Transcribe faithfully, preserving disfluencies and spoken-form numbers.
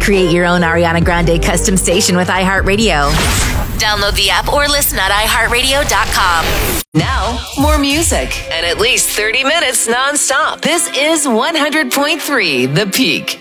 Create your own Ariana Grande custom station with iHeartRadio. Download the app or listen at i heart radio dot com. Now, more music and at least thirty minutes nonstop. This is one hundred point three The Peak.